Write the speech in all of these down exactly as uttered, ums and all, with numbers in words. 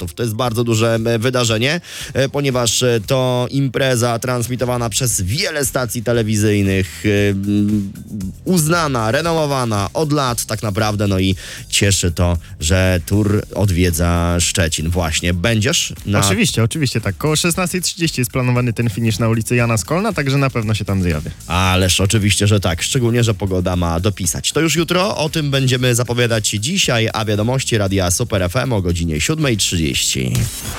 kibiców. To jest bardzo duże wydarzenie, ponieważ to impreza transmitowana przez wiele stacji telewizyjnych, uznana, renomowana od lat tak naprawdę, no i cieszy to, że Tour odwiedza Szczecin. Właśnie, będziesz na... Oczywiście, oczywiście tak. Koło szesnasta trzydzieści jest planowany ten finisz na ulicy Jana Skolna, także na pewno się tam zjawię. Ależ oczywiście, że tak. Szczególnie, że pogoda ma dopisać. To już jutro, o tym będziemy zapowiadać dzisiaj, a wiadomości Radia Super F M o godzinie siódma trzydzieści.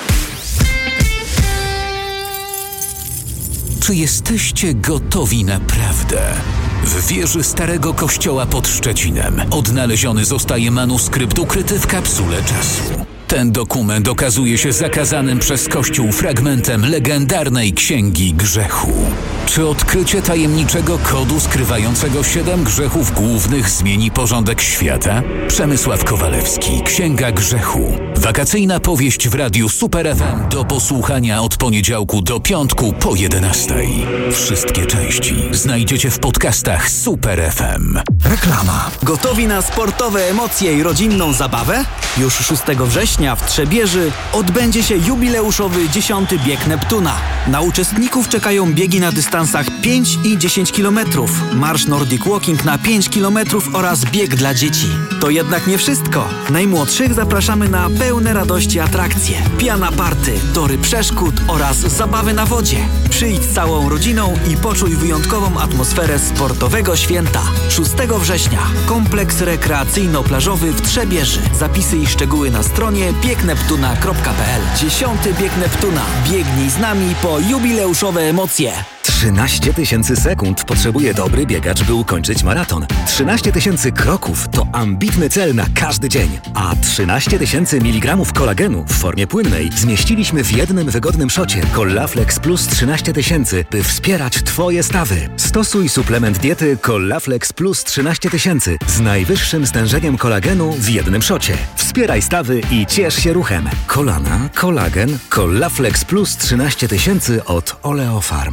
Czy jesteście gotowi naprawdę? W wieży Starego Kościoła pod Szczecinem odnaleziony zostaje manuskrypt ukryty w kapsule czasu. Ten dokument okazuje się zakazanym przez Kościół fragmentem legendarnej Księgi Grzechu. Czy odkrycie tajemniczego kodu skrywającego siedem grzechów głównych zmieni porządek świata? Przemysław Kowalewski, Księga Grzechu. Wakacyjna powieść w Radiu Super F M do posłuchania od poniedziałku do piątku po jedenastej. Wszystkie części znajdziecie w podcastach Super F M. Reklama. Gotowi na sportowe emocje i rodzinną zabawę? Już szóstego września w Trzebieży odbędzie się jubileuszowy dziesiąty bieg Neptuna. Na uczestników czekają biegi na dystansach pięć i dziesięć kilometrów, marsz Nordic Walking na pięć kilometrów oraz bieg dla dzieci. To jednak nie wszystko. Najmłodszych zapraszamy na pełne radości atrakcje, piana party, tory przeszkód oraz zabawy na wodzie. Przyjdź z całą rodziną i poczuj wyjątkową atmosferę sportowego święta. szóstego września kompleks rekreacyjno-plażowy w Trzebieży. Zapisy i szczegóły na stronie bieg neptuna kropka p l. Dziesiąty bieg Neptuna. Biegnij z nami po jubileuszowe emocje. trzynaście tysięcy sekund potrzebuje dobry biegacz, by ukończyć maraton. trzynaście tysięcy kroków to ambitny cel na każdy dzień. A trzynaście tysięcy miligramów kolagenu w formie płynnej zmieściliśmy w jednym wygodnym szocie. Collaflex Plus trzynaście tysięcy, by wspierać Twoje stawy. Stosuj suplement diety Collaflex Plus trzynaście tysięcy z najwyższym stężeniem kolagenu w jednym szocie. Wspieraj stawy i ciesz się ruchem. Kolana, kolagen, Collaflex Plus trzynaście tysięcy od Oleofarm.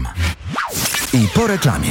I po reklamie.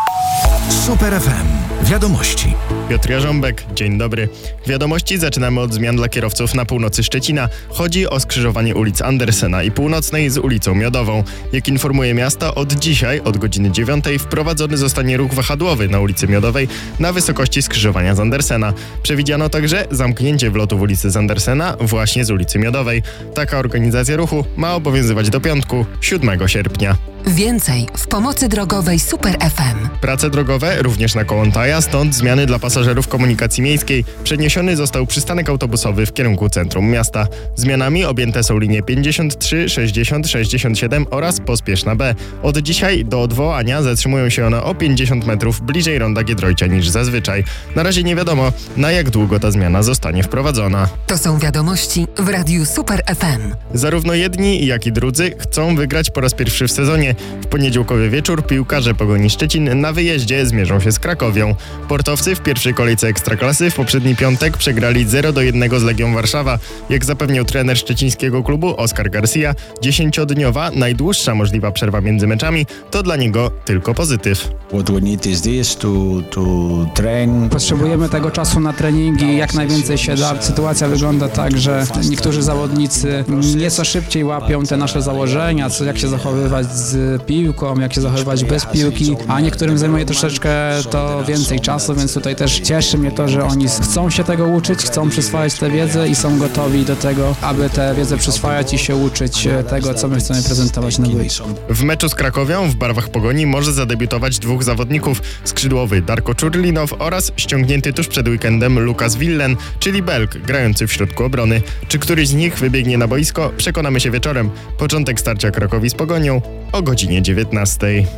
Super F M. Wiadomości. Piotr Jarząbek, dzień dobry. Wiadomości zaczynamy od zmian dla kierowców na północy Szczecina. Chodzi o skrzyżowanie ulic Andersena i Północnej z ulicą Miodową. Jak informuje miasto, od dzisiaj, od godziny dziewiątej wprowadzony zostanie ruch wahadłowy na ulicy Miodowej na wysokości skrzyżowania z Andersena. Przewidziano także zamknięcie wlotu w ulicy z Andersena właśnie z ulicy Miodowej. Taka organizacja ruchu ma obowiązywać do piątku, siódmego sierpnia. Więcej w pomocy drogowej Super F M. Prace drogowe również na Kołątaja, stąd zmiany dla pasażerów komunikacji miejskiej. Przeniesiony został przystanek autobusowy w kierunku centrum miasta. Zmianami objęte są linie pięćdziesiąt trzy, sześćdziesiąt, sześćdziesiąt siedem oraz Pospieszna B. Od dzisiaj do odwołania zatrzymują się one o pięćdziesiąt metrów bliżej ronda Giedroycia niż zazwyczaj. Na razie nie wiadomo, na jak długo ta zmiana zostanie wprowadzona. To są wiadomości w Radiu Super F M. Zarówno jedni, jak i drudzy chcą wygrać po raz pierwszy w sezonie. W poniedziałkowy wieczór piłkarze Pogoni Szczecin na wyjeździe zmierzą się z Krakowią. Portowcy w pierwszej kolejce Ekstraklasy w poprzedni piątek przegrali zero do jednego z Legią Warszawa. Jak zapewnił trener szczecińskiego klubu Oskar Garcia, dziesięciodniowa, najdłuższa możliwa przerwa między meczami to dla niego tylko pozytyw. Potrzebujemy tego czasu na treningi, jak najwięcej się da. Sytuacja wygląda tak, że niektórzy zawodnicy nieco szybciej łapią te nasze założenia, co jak się zachowywać z piłką, jak się zachowywać bez piłki, a niektórym zajmuje troszeczkę to więcej czasu, więc tutaj też cieszy mnie to, że oni chcą się tego uczyć, chcą przyswajać tę wiedzę i są gotowi do tego, aby tę wiedzę przyswajać i się uczyć tego, co my chcemy prezentować na boisku. W meczu z Krakowią w barwach Pogoni może zadebiutować dwóch zawodników, skrzydłowy Darko Czurlinow oraz ściągnięty tuż przed weekendem Lukas Willen, czyli Belg, grający w środku obrony. Czy któryś z nich wybiegnie na boisko? Przekonamy się wieczorem. Początek starcia Krakowi z Pogonią o godzinie dziewiętnastej.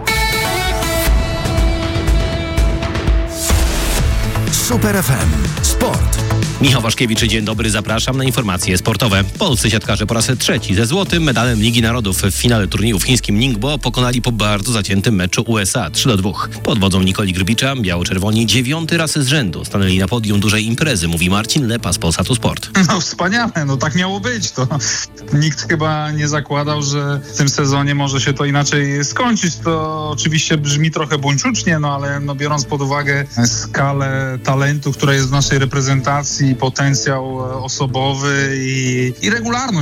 Super F M. Sport. Michał Waszkiewicz, dzień dobry, zapraszam na informacje sportowe. Polscy siatkarze po raz trzeci ze złotym medalem Ligi Narodów w finale turnieju w chińskim Ningbo pokonali po bardzo zaciętym meczu U S A trzy do dwóch. Pod wodzą Nikoli Grbicza biało-czerwoni dziewiąty raz z rzędu stanęli na podium dużej imprezy, mówi Marcin Lepa z Polsatu Sport. No wspaniale, no tak miało być. To nikt chyba nie zakładał, że w tym sezonie może się to inaczej skończyć. To oczywiście brzmi trochę buńczucznie, no ale no, biorąc pod uwagę skalę talentu, która jest w naszej reprezentacji, potencjał osobowy i, i regularność